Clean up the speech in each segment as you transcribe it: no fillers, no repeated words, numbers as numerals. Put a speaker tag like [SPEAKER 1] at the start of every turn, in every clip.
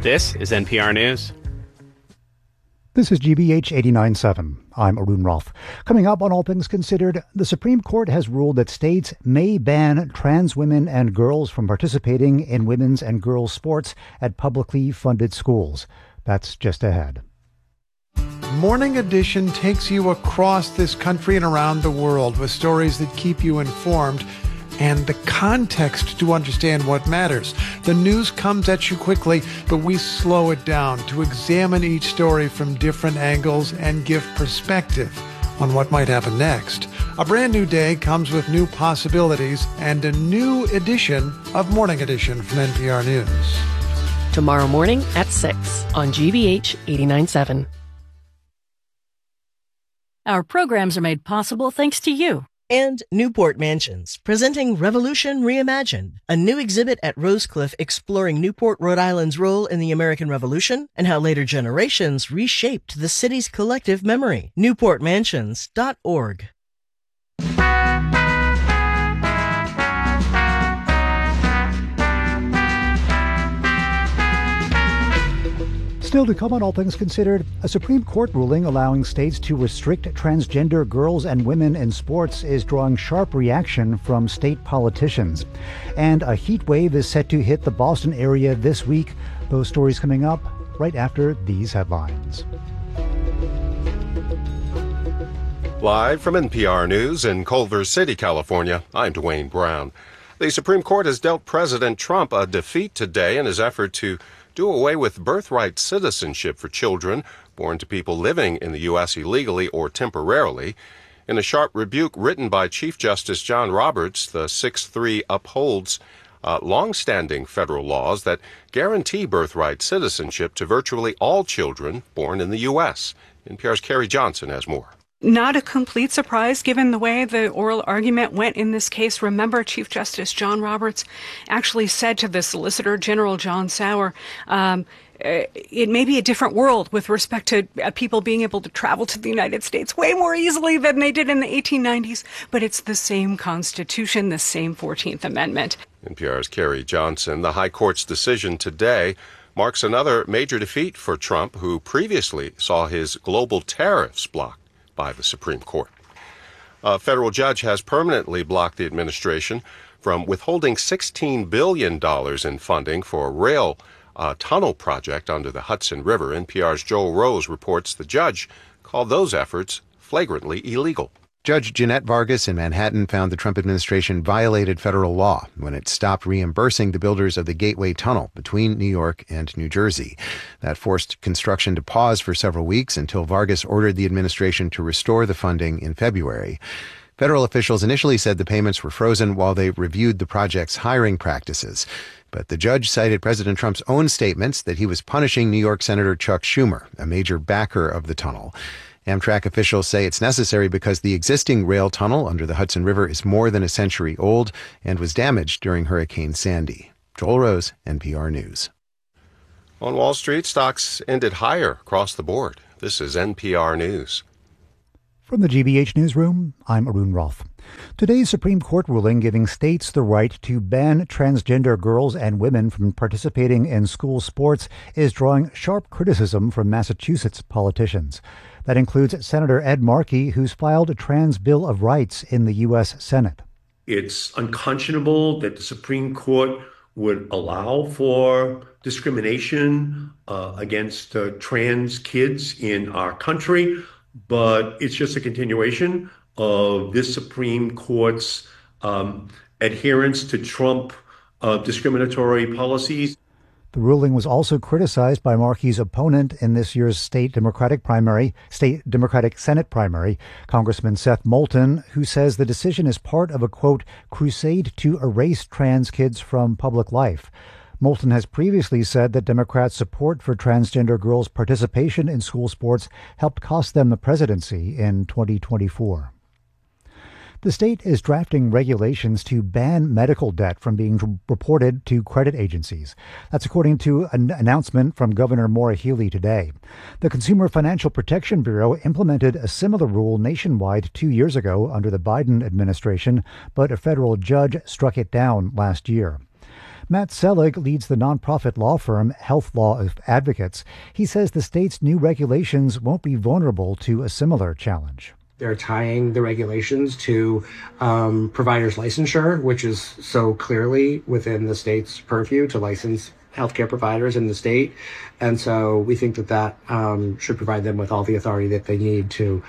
[SPEAKER 1] This is NPR News.
[SPEAKER 2] This is GBH 89.7. I'm Arun Roth. Coming up on All Things Considered, the Supreme Court has ruled that states may ban trans women and girls from participating in women's and girls' sports at publicly funded schools. That's just ahead.
[SPEAKER 3] Morning Edition takes you across this country and around the world with stories that keep you informed and the context to understand what matters. The news comes at you quickly, but we slow it down to examine each story from different angles and give perspective on what might happen next. A brand new day comes with new possibilities and a new edition of Morning Edition from NPR News.
[SPEAKER 4] Tomorrow morning at 6 on GBH 89.7.
[SPEAKER 5] Our programs are made possible thanks to you.
[SPEAKER 6] And Newport Mansions, presenting Revolution Reimagined, a new exhibit at Rosecliff exploring Newport, Rhode Island's role in the American Revolution and how later generations reshaped the city's collective memory. NewportMansions.org.
[SPEAKER 2] Still to come on All Things Considered, a Supreme Court ruling allowing states to restrict transgender girls and women in sports is drawing sharp reaction from state politicians. And a heat wave is set to hit the Boston area this week. Those stories coming up right after these headlines.
[SPEAKER 7] Live from NPR News in Culver City, California, I'm Dwayne Brown. The Supreme Court has dealt President Trump a defeat today in his effort to do away with birthright citizenship for children born to people living in the U.S. illegally or temporarily. In a sharp rebuke written by Chief Justice John Roberts, the 6-3 upholds long-standing federal laws that guarantee birthright citizenship to virtually all children born in the U.S. NPR's Carrie Johnson has more.
[SPEAKER 8] Not a complete surprise given the way the oral argument went in this case. Remember, Chief Justice John Roberts actually said to the Solicitor General John Sauer, it may be a different world with respect to people being able to travel to the United States way more easily than they did in the 1890s, but it's the same Constitution, the same 14th Amendment.
[SPEAKER 7] NPR's Carrie Johnson. The High Court's decision today marks another major defeat for Trump, who previously saw his global tariffs blocked by the Supreme Court. A federal judge has permanently blocked the administration from withholding $16 billion in funding for a rail tunnel project under the Hudson River. NPR's Joel Rose reports the judge called those efforts flagrantly illegal.
[SPEAKER 9] Judge Jeanette Vargas in Manhattan found the Trump administration violated federal law when it stopped reimbursing the builders of the Gateway Tunnel between New York and New Jersey. That forced construction to pause for several weeks until Vargas ordered the administration to restore the funding in February. Federal officials initially said the payments were frozen while they reviewed the project's hiring practices. But the judge cited President Trump's own statements that he was punishing New York Senator Chuck Schumer, a major backer of the tunnel. Amtrak officials say it's necessary because the existing rail tunnel under the Hudson River is more than a century old and was damaged during Hurricane Sandy. Joel Rose, NPR News.
[SPEAKER 7] On Wall Street, stocks ended higher across the board. This is NPR News.
[SPEAKER 2] From the GBH Newsroom, I'm Arun Roth. Today's Supreme Court ruling giving states the right to ban transgender girls and women from participating in school sports is drawing sharp criticism from Massachusetts politicians. That includes Senator Ed Markey, who's filed a trans Bill of Rights in the U.S. Senate.
[SPEAKER 10] It's unconscionable that the Supreme Court would allow for discrimination against trans kids in our country, but it's just a continuation of this Supreme Court's adherence to Trump discriminatory policies.
[SPEAKER 2] The ruling was also criticized by Markey's opponent in this year's state Democratic Senate primary, Congressman Seth Moulton, who says the decision is part of a, quote, crusade to erase trans kids from public life. Moulton has previously said that Democrats' support for transgender girls' participation in school sports helped cost them the presidency in 2024. The state is drafting regulations to ban medical debt from being reported to credit agencies. That's according to an announcement from Governor Maura Healey today. The Consumer Financial Protection Bureau implemented a similar rule nationwide 2 years ago under the Biden administration, but a federal judge struck it down last year. Matt Selig leads the nonprofit law firm Health Law Advocates. He says the state's new regulations won't be vulnerable to a similar challenge.
[SPEAKER 1] They're tying the regulations to providers' licensure, which is so clearly within the state's purview to license healthcare providers in the state. And so we think that should provide them with all the authority that they need to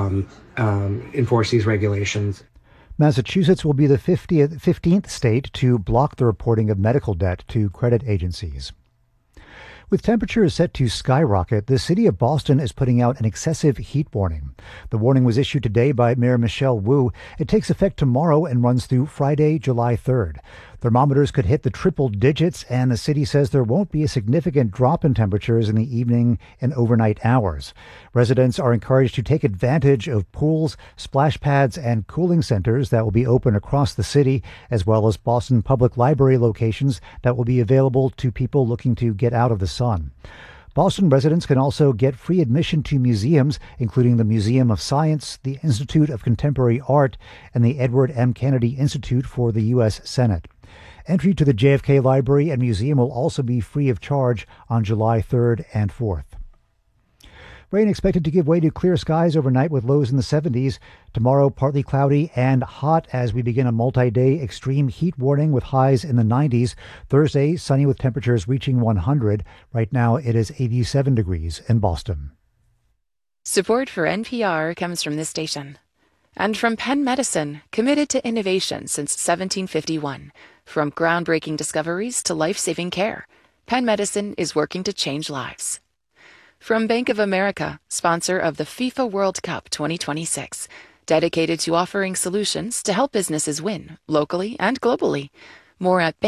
[SPEAKER 1] enforce these regulations.
[SPEAKER 2] Massachusetts will be the 15th state to block the reporting of medical debt to credit agencies. With temperatures set to skyrocket, the city of Boston is putting out an excessive heat warning. The warning was issued today by Mayor Michelle Wu. It takes effect tomorrow and runs through Friday, July 3rd. Thermometers could hit the triple digits, and the city says there won't be a significant drop in temperatures in the evening and overnight hours. Residents are encouraged to take advantage of pools, splash pads, and cooling centers that will be open across the city, as well as Boston Public Library locations that will be available to people looking to get out of the sun. Boston residents can also get free admission to museums, including the Museum of Science, the Institute of Contemporary Art, and the Edward M. Kennedy Institute for the U.S. Senate. Entry to the JFK Library and Museum will also be free of charge on July 3rd and 4th. Rain expected to give way to clear skies overnight with lows in the 70s. Tomorrow, partly cloudy and hot as we begin a multi-day extreme heat warning with highs in the 90s. Thursday, sunny with temperatures reaching 100. Right now, it is 87 degrees in Boston.
[SPEAKER 11] Support for NPR comes from this station. And from Penn Medicine, committed to innovation since 1751. From groundbreaking discoveries to life-saving care, Penn Medicine is working to change lives. From Bank of America, sponsor of the FIFA World Cup 2026, dedicated to offering solutions to help businesses win, locally and globally. More at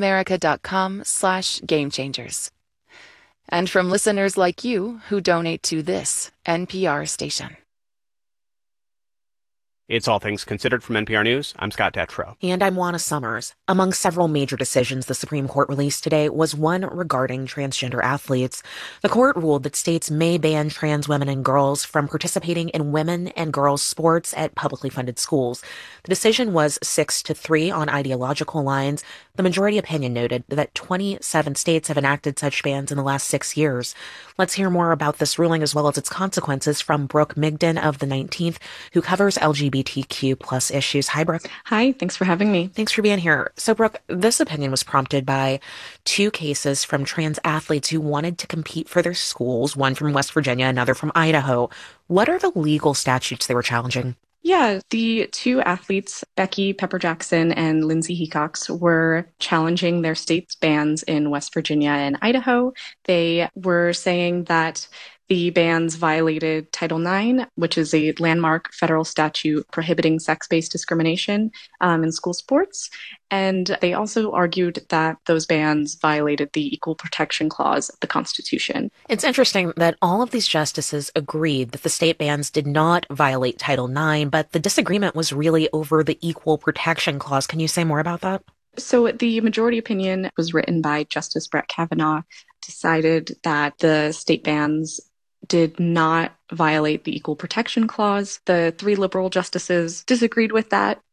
[SPEAKER 11] bankofamerica.com/gamechangers. And from listeners like you who donate to this NPR station.
[SPEAKER 12] It's All Things Considered from NPR News. I'm Scott Detrow.
[SPEAKER 13] And I'm Juana Summers. Among several major decisions the Supreme Court released today was one regarding transgender athletes. The court ruled that states may ban trans women and girls from participating in women and girls sports at publicly funded schools. The decision was 6-3 on ideological lines. The majority opinion noted that 27 states have enacted such bans in the last 6 years. Let's hear more about this ruling as well as its consequences from Brooke Migden of the 19th, who covers LGBTQ plus issues. Hi, Brooke.
[SPEAKER 14] Hi, thanks for having me.
[SPEAKER 13] Thanks for being here. So, Brooke, this opinion was prompted by 2 cases from trans athletes who wanted to compete for their schools, one from West Virginia, another from Idaho. What are the legal statutes they were challenging?
[SPEAKER 14] Yeah, the 2 athletes, Becky Pepper Jackson and Lindsay Hecox, were challenging their state's bans in West Virginia and Idaho. They were saying that the bans violated Title IX, which is a landmark federal statute prohibiting sex-based discrimination in school sports. And they also argued that those bans violated the Equal Protection Clause of the Constitution.
[SPEAKER 13] It's interesting that all of these justices agreed that the state bans did not violate Title IX, but the disagreement was really over the Equal Protection Clause. Can you say more about that?
[SPEAKER 14] So the majority opinion was written by Justice Brett Kavanaugh, decided that the state bans did not violate the Equal Protection Clause. The 3 liberal justices disagreed with that